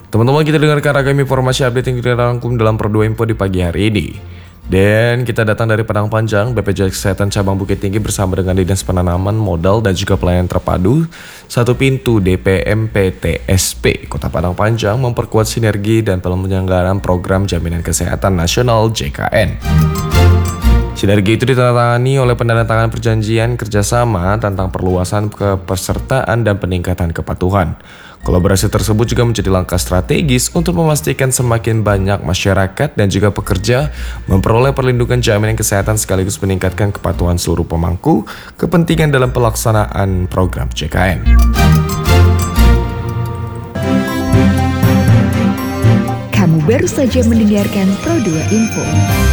Teman-teman, kita dengarkan ragam informasi update yang kita rangkum dalam Pro2 Info di pagi hari ini. Dan kita datang dari Padang Panjang. BPJS Kesehatan Cabang Bukit Tinggi bersama dengan Dinas Penanaman Modal dan juga Pelayanan Terpadu Satu Pintu DPMPTSP Kota Padang Panjang memperkuat sinergi dan penyelenggaraan program Jaminan Kesehatan Nasional JKN. Sinergi itu ditandatangani oleh penandatanganan perjanjian kerjasama tentang perluasan kepesertaan dan peningkatan kepatuhan. Kolaborasi tersebut juga menjadi langkah strategis untuk memastikan semakin banyak masyarakat dan juga pekerja memperoleh perlindungan jaminan kesehatan sekaligus meningkatkan kepatuhan seluruh pemangku kepentingan dalam pelaksanaan program JKN. Kamu baru saja mendengarkan Pro2 Info.